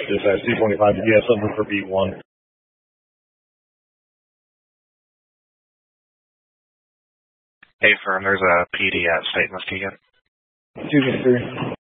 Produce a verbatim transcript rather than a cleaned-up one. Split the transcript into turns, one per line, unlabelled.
Dispatch two twenty-five, did you have something for beat one?
Hey, firm, there's a P D at State Muskegon.
two to three.